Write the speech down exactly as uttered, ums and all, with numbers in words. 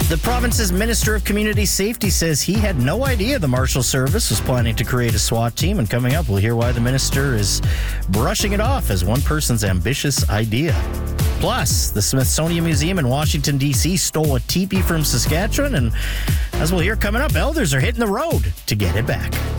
The province's Minister of Community Safety says he had no idea the Marshal Service was planning to create a SWAT team. And coming up, we'll hear why the minister is brushing it off as one person's ambitious idea. Plus, the Smithsonian Museum in Washington, D C stole a teepee from Saskatchewan. And as we'll hear coming up, elders are hitting the road to get it back.